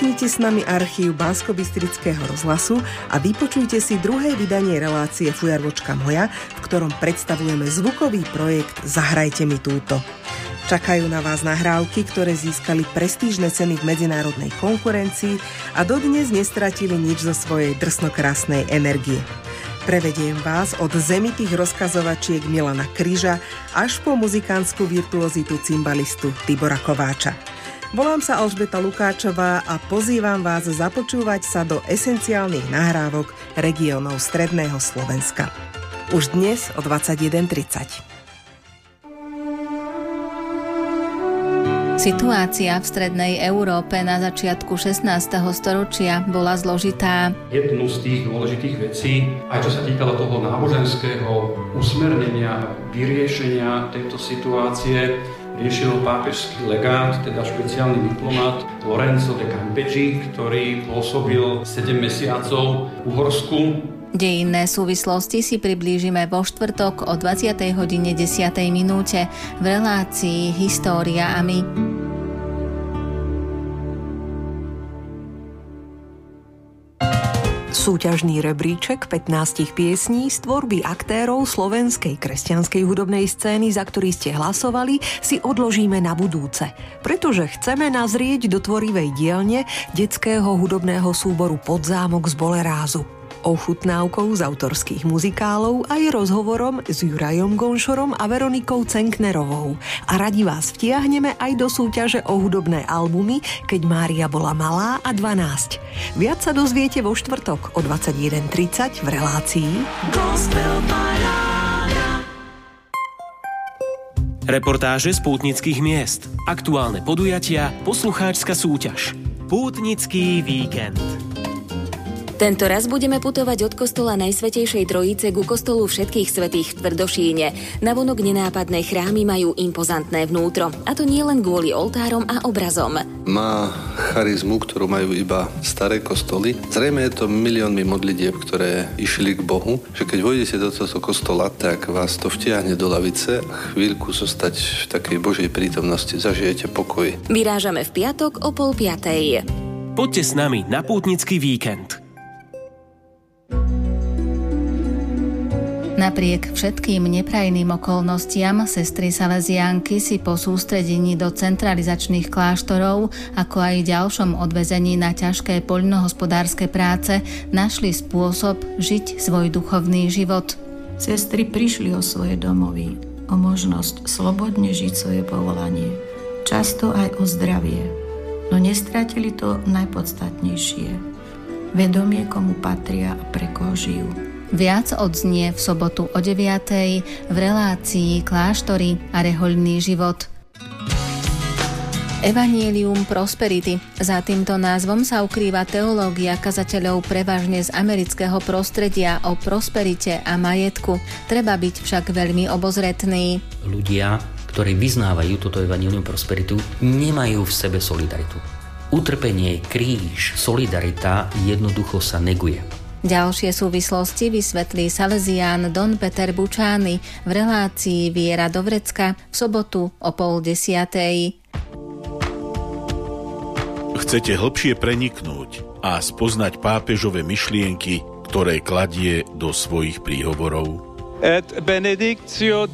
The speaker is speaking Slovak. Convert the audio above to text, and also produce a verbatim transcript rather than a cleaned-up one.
Spustnite s nami archív Banskobystrického rozhlasu a vypočujte si druhé vydanie relácie Fujarvočka moja, v ktorom predstavujeme zvukový projekt Zahrajte mi túto. Čakajú na vás nahrávky, ktoré získali prestížne ceny v medzinárodnej konkurencii a dodnes nestratili nič zo svojej drsnokrásnej energie. Prevediem vás od zemitých rozkazovačiek Milana Kryža až po muzikantskú virtuozitu cimbalistu Tibora Kováča. Volám sa Alžbeta Lukáčová a pozývam vás započúvať sa do esenciálnych nahrávok regiónov stredného Slovenska. Už dnes o dvadsaťjeden tridsať. Situácia v strednej Európe na začiatku šestnásteho storočia bola zložitá. Jednu z tých dôležitých vecí, aj čo sa týkalo toho náboženského usmernenia, vyriešenia tejto situácie, riešil pápežský legát, teda špeciálny diplomat Lorenzo de Campeggio, ktorý pôsobil sedem mesiacov v Uhorsku. Dejinné súvislosti si priblížime vo štvrtok o dvadsiatej hodine desiatej minúte v relácii História a my. Súťažný rebríček pätnásť piesní z tvorby aktérov slovenskej kresťanskej hudobnej scény, za ktorý ste hlasovali, si odložíme na budúce, pretože chceme nazrieť do tvorivej dielne detského hudobného súboru Podzámok z Bolerázu. Ochutnávkou z autorských muzikálov aj rozhovorom s Jurajom Gonšorom a Veronikou Cenknerovou. A radi vás vtiahneme aj do súťaže o hudobné albumy Keď Mária bola malá a dvanásť. Viac sa dozviete vo štvrtok o dvadsaťjeden tridsať v relácii Reportáže z pútnických miest, aktuálne podujatia, poslucháčska súťaž. Pútnický víkend. Tento raz budeme putovať od kostola Najsvätejšej Trojice ku kostolu Všetkých svätých v Tvrdošíne. Navonok nenápadné chrámy majú impozantné vnútro, a to nie len kvôli oltárom a obrazom. Má charizmu, ktorú majú iba staré kostoly. Zrejme je to miliónmi modlitieb, ktoré išli k Bohu, že keď vojdete do tohto kostola, tak vás to vtiahne do lavice a chvíľku zostať v takej Božej prítomnosti, zažijete pokoj. Vyrážame v piatok o pol piatej. Poďte s nami na pútnický víkend. Napriek všetkým neprajným okolnostiam sestry Salesiánky si po sústredení do centralizačných kláštorov, ako aj ďalšom odvezení na ťažké poľnohospodárske práce, našli spôsob žiť svoj duchovný život. Sestry prišli o svoje domovy, o možnosť slobodne žiť svoje povolanie, často aj o zdravie, no nestratili to najpodstatnejšie. Vedomie, komu patria a pre koho žijú. Viac odznie v sobotu o deviatej v relácii Kláštory a rehoľný život. Evangelium prosperity. Za týmto názvom sa ukrýva teológia kazateľov prevažne z amerického prostredia o prosperite a majetku. Treba byť však veľmi obozretný. Ľudia, ktorí vyznávajú toto evangelium prosperitu, nemajú v sebe solidaritu. Utrpenie, kríž, solidarita jednoducho sa neguje. Ďalšie súvislosti vysvetlí Salesián Don Peter Bučány v relácii Viera do vrecka v sobotu o pol desiatej. Chcete hlbšie preniknúť a spoznať pápežové myšlienky, ktoré kladie do svojich príhovorov? Et benedictio